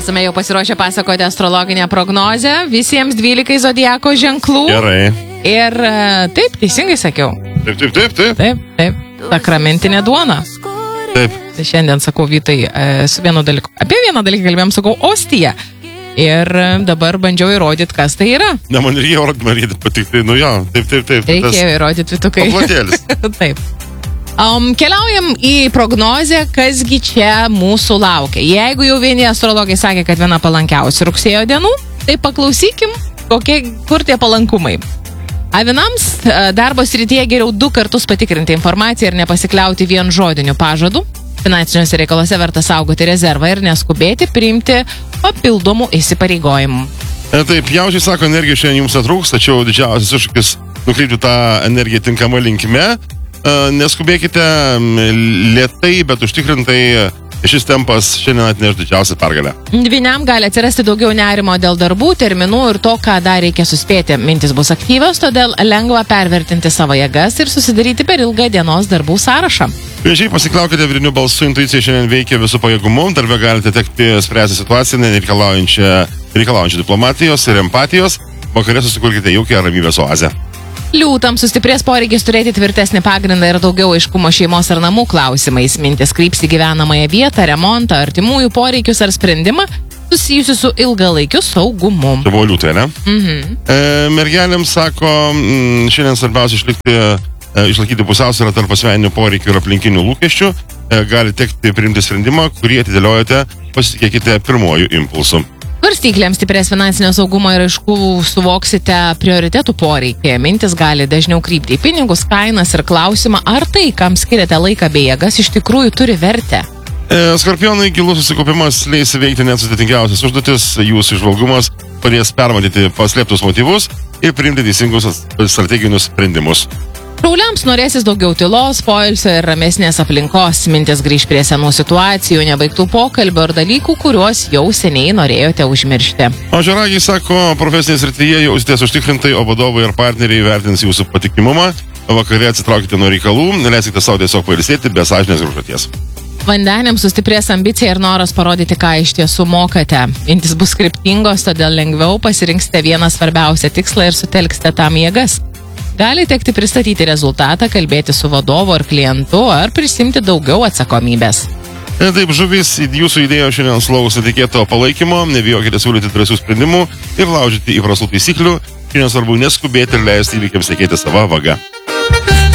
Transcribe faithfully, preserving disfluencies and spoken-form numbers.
Esame jau pasiruošę pasakoti astrologinę prognozę visiems dvylikai zodiako ženklų. Gerai. Ir taip, teisingai sakiau. Taip, taip, taip, taip. Taip, taip. Sakramentinė duona. Taip. Tai šiandien sakau Vytai su vienu dalyku. Apie vieną dalyką kalbėjom, sakau, ostija. Ir dabar bandžiau įrodyti, kas tai yra. Ne, man ir jie įrodyti patikti, nu jo, taip, taip, taip. Reikėjo įrodyti, Vytukai. Paplotėlis. Taip. Um, keliaujam į prognozę, kasgi čia mūsų laukia. Jeigu jau vieni astrologai sakė, kad viena palankiausių rugsėjo dienų, tai paklausykim, kokie, kur tie palankumai. Avinams darbo srityje geriau du kartus patikrinti informaciją ir nepasikliauti vien žodiniu pažadu. Finansiniuose reikaluose verta saugoti rezervą ir neskubėti priimti papildomų įsipareigojimų. E, taip, jaučiai sako, energija šiandien jums atrūks, tačiau didžiausias iššūkis nukreipti tą energiją tinkamą linkme. Neskubėkite lėtai, bet užtikrintai, šis tempas šiandien atneš didžiausią pergalę. Dvyniam gali atsirasti daugiau nerimo dėl darbų, terminų ir to, ką dar reikia suspėti. Mintis bus aktyvios, todėl lengva pervertinti savo jėgas ir susidaryti per ilgą dienos darbų sąrašą. Vėžiai, pasiklaukite vidinių balsų, intuicija šiandien veikia visų pajėgumų, darbe galite tekti spręsti situaciją, nereikalaujančią reikalaujančią diplomatijos ir empatijos, vakare susikurkite jaukią ramybės oazę. Liūtams sustiprės poreikis turėti tvirtesnį pagrindą ir daugiau aiškumo šeimos ar namų klausimais. Mintis kryps į gyvenamąją vietą, remontą, artimųjų poreikius ar sprendimą susijusiu su ilgalaikiu saugumu. Tai buvo liūtai, ne? Mhm. E, mergelėms sako, m, šiandien svarbiausia išlikti, e, išlaikyti pusiausvyrą tarp asmeninių poreikių ir aplinkinių lūkesčių. E, gali tekti priimti sprendimą, kurį atidėliojate, pasitikėkite pirmojų impulsų. Svarstyklėms stiprės finansinio saugumo ir aišku suvoksite prioritetų poreikį. Mintis gali dažniau krypti į pinigus, kainas ir klausimą, ar tai, kam skiriate laiką bei jėgas, iš tikrųjų turi vertę. E, Skorpionai, gilus susikaupimas leis įveikti net sudėtingiausias užduotis, jūsų įžvalgumas padės permatyti paslėptus motyvus ir priimti teisingus strateginius sprendimus. Šauliams norėsis daugiau tylos, poilsio ir ramesnės aplinkos. Mintis grįž prie senų situacijų, nebaigtų pokalbio ir dalykų, kuriuos jau seniai norėjote užmiršti. O žaragiai sako, profesinėje srityje jausitės užtikrintai, o vadovai ir partneriai vertins jūsų patikimumą. Vakare atsitraukite nuo reikalų, leiskite savo tiesiog pailsėti be sąžinės ir užduoties. Vandeniams sustiprės ambicija ir noras parodyti, ką iš tiesų mokate. Mintis bus kryptingos, todėl lengviau pasirinksite vieną svarbiausią tikslą ir sutelksite tam jėgas. Gali tekti pristatyti rezultatą, kalbėti su vadovu ar klientu, ar prisimti daugiau atsakomybės. E, taip, žuvis, jūsų idėjo šiandien sulauks netikėto palaikymo, nebijokite siūlyti drąsių sprendimų ir laužyti įprastų taisyklių. Šiandien svarbu neskubėti ir leisti įvykiams tekėti savo vagą.